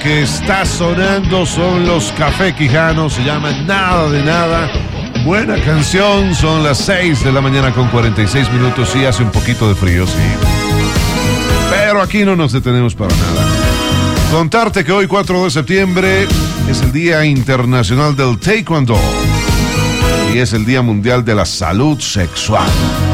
que está sonando son los Café Quijano, se llama Nada de Nada. Buena canción, son las 6 de la mañana con 46 minutos, sí hace un poquito de frío, sí. Pero aquí no nos detenemos para nada. Contarte que hoy 4 de septiembre es el Día Internacional del Taekwondo y es el Día Mundial de la Salud Sexual.